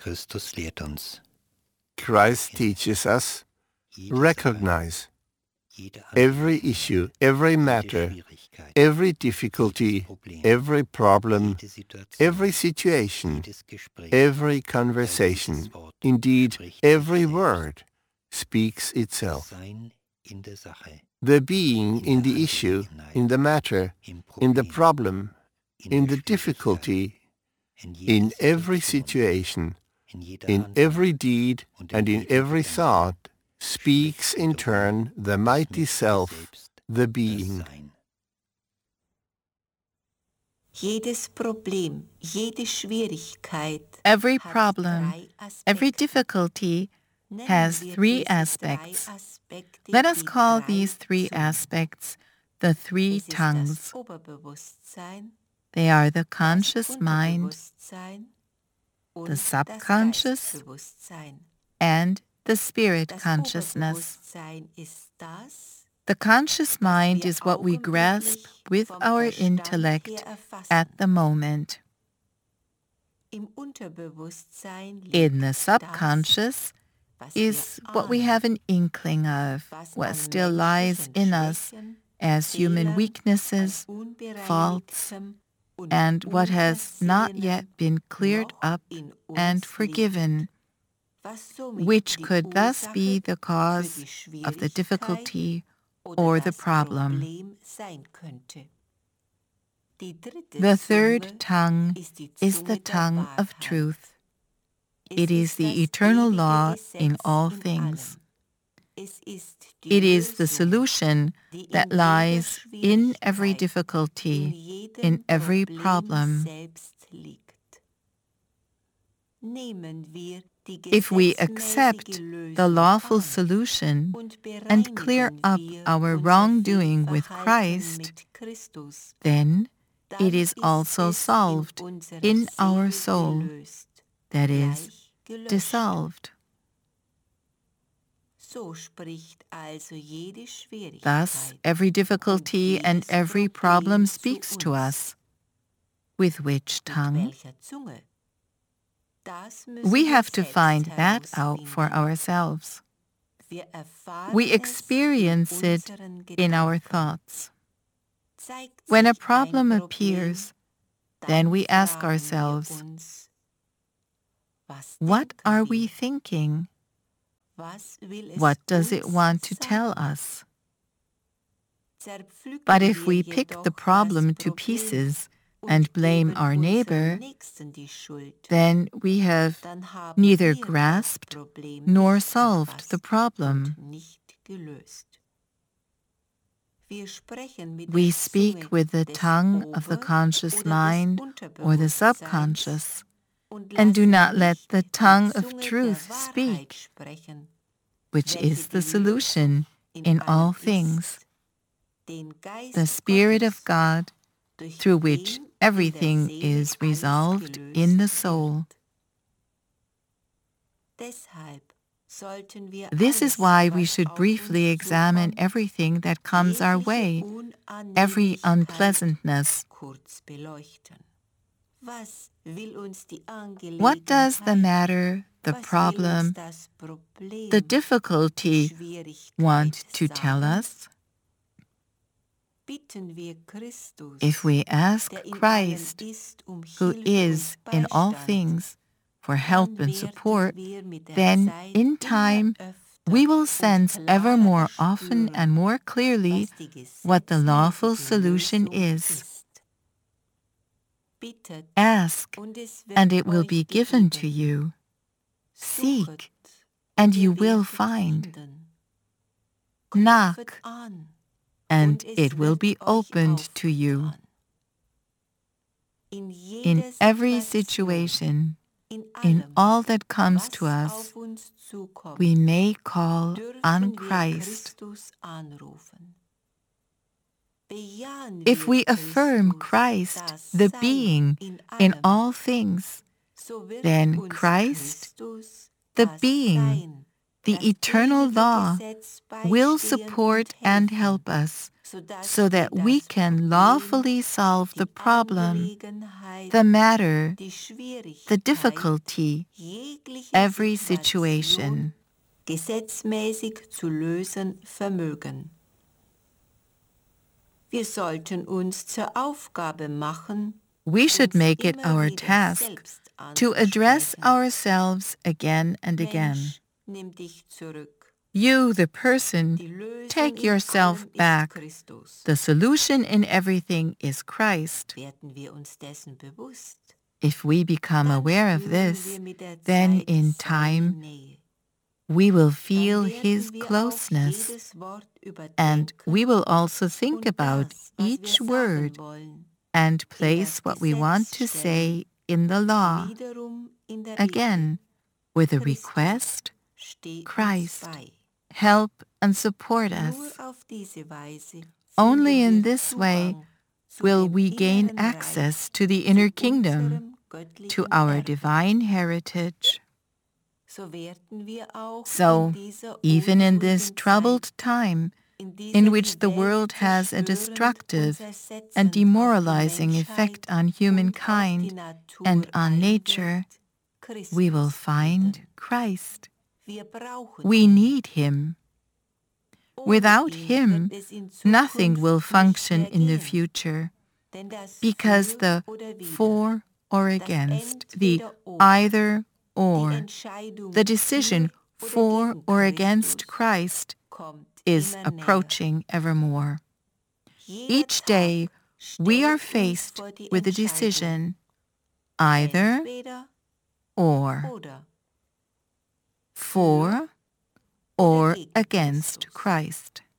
Christus lehrt uns, Christ teaches us, jede recognize jede every Angelegenheit, issue, every jede matter, Schwierigkeit, every difficulty, jedes Problem, every problem, jede Situation, every situation, jedes Gespräch, every ja, conversation, jedes Wort indeed spricht every sich selbst. word, speaks Das itself. Sein in der Sache, The being in in der the issue, Angelegenheit, in the matter, im in the Problem, problem, in in der the Schwierigkeit, difficulty, in jeder in every Situation, situation, in jeder in Handlung every deed, und and in jedem every Gedanken thought, speaks spricht in wiederum turn the das mighty mächtige self, Selbst, the das being. Sein. Jedes Problem, jede Schwierigkeit Every hat problem, drei every Aspekte. difficulty Nennen has wir three diese drei aspects. Aspekte Let us die call drei these three Zungen. aspects the three Es ist das tongues. Oberbewusstsein, They are the das conscious mind, Unterbewusstsein und the das subconscious, Geistbewusstsein. and the spirit Das consciousness. Oberbewusstsein ist das, The conscious mind is what we grasp with our intellect at the moment. Im Unterbewusstsein liegt In the das, subconscious was is wir what we ahnen, have an inkling of, was what an still lies menschlichen in us Schwächen, as human Fehlern, weaknesses, an faults, unbereinigtem und and what has not Unversehenem yet been cleared noch up in uns and liegt, forgiven, was somit which die could thus Ursache be the für cause die of the Schwierigkeit difficulty oder or the das problem. Problem sein könnte. Die dritte The Zunge third tongue ist die is Zunge the der tongue of Wahrheit. truth. Es It is ist the das eternal ewige law in Gesetz all in things. allem. Es ist die It is the Lösung, solution die in that jeder lies in every Schwierigkeit, in difficulty, jedem in every Problem problem. selbst liegt. Nehmen wir die If we gesetzmäßige accept the Lösung lawful an solution und and clear bereinigen up wir our unser wrongdoing with Fehlverhalten Christ, mit Christus, then dann it is ist also es solved in unserer in our Seele soul, gelöst, that is, gleich gelöscht. dissolved. So spricht also jede Schwierigkeit Thus, every difficulty und and jedes every Problem problem zu speaks to uns. us. With which Mit tongue? welcher Zunge? Das müssen We wir have to selbst find that out for herausfinden. ourselves. Wir erfahren We es experience in it unseren in our Gedanken. thoughts. Zeigt When a sich ein problem Problem, appears, dann then we ask fragen wir ourselves, uns, was what denken are wir? we thinking? Was will es What does it uns want to sagen? tell us? Zerpflücken But if wir we pick jedoch the das problem to Problem pieces und and blame geben our unserem neighbor, Nächsten die Schuld, then we have dann haben neither wir das grasped Problem nor nicht solved the erfasst problem. und nicht gelöst. Wir sprechen mit We der speak Zunge with the des tongue of the Ober- conscious oder des mind or the Unterbewusstseins subconscious, und and do lassen not let nicht the die tongue of Zunge truth der Wahrheit speak, sprechen, which welche is the die solution Lösung in all allem things, ist, den Geist the Spirit of Gottes, God, durch through which den in der everything Seele is alles resolved gelöst in the wird. soul. Deshalb sollten wir This is alles, why we was should auf briefly uns examine zukommt, everything that comes our jegliche way, every Unannehmlichkeit unpleasantness. kurz beleuchten. Was will uns die What does the Angelegenheit, matter, the was will uns problem, das Problem, the die difficulty Schwierigkeit want to tell sagen? us? Bitten wir Christus, If we ask der in allem Christ, ist, who Hilfe is und in all Beistand, things, for dann help and werden support, wir mit der then Zeit in immer time öfter we will und sense klarer ever more often spüren, and more clearly was die what the lawful gesetzmäßige solution Lösung is. ist. Bittet, Ask, und es wird and it will euch be given gegeben. to you. Suchet, Seek, and ihr you will werdet find. finden. Knock, Klopfet an, and und es it will wird be euch opened to you. aufgetan. In In jeder every Situation, situation, in in allem, all that comes was to us, auf uns zukommt, we may call on dürfen wir Christ. Christus anrufen. Bejahen If wir we affirm Christus, Christ, das the Sein being, in in allem, all things, so wird then uns Christ, Christus, the das being, Sein, the das eternal ewige law, Gesetz will beistehen support und and helfen, help us, so that we can lawfully solve the problem, the matter, the difficulty, every situation. Gesetzmäßig zu lösen vermögen. Wir sollten uns zur Aufgabe machen, We should make it uns our immer wieder task selbst to address anzusprechen. ourselves again and again. Mensch, nimm dich zurück. You, the person, Die Lösung take in yourself allem ist back. Christus. The solution in everything is Christ. Werden wir uns dessen bewusst, If we become dann aware of spüren this, wir mit der then Zeit in seine time Nähe. we will Dann feel werden His wir auch closeness, jedes Wort and überdenken we will also think und about das, was wir each sagen word wollen, and place what we want to say in the law, wiederum in der again, with a Christus request, steht uns Christ, bei. help and support Nur us. auf diese Weise Only finden in wir this way Zugang zu will dem we gain inneren Reich, access to the inner zu kingdom, unserem to göttlichen our Erbe. divine heritage. So werden wir auch So, in dieser even in this unruhigen troubled Zeit, time, in dieser in which die the Welt world has a zerstörend destructive und zersetzend and auf die demoralizing Menschheit effect on und auf die humankind Natur and on nature, einwirkt, we will Christus find finden. Christ. Wir brauchen We ihn. need Him. Ohne Without ihn Him, wird es in nothing Zukunft will nicht function mehr in the gehen, future, denn das because Für the oder Wider, for or das against, the Entweder oder, either die or, Entscheidung the decision für oder for gegen or against Christus Christ kommt is immer näher. approaching evermore. Jeder Each day, Tag we are stellt uns faced vor die with a Entscheidung, decision, either entweder or, oder, for oder or gegen against Christus. Christ.